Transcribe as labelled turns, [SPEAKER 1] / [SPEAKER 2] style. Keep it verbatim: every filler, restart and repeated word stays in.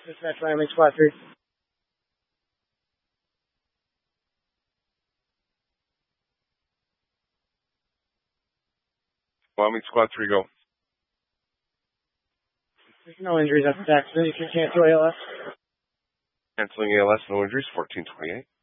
[SPEAKER 1] Dispatch Wyoming Squad three.
[SPEAKER 2] Wyoming Squad three, go.
[SPEAKER 1] There's no injuries after the accident. You can cancel A L S.
[SPEAKER 2] Canceling A L S, no injuries, fourteen twenty-eight.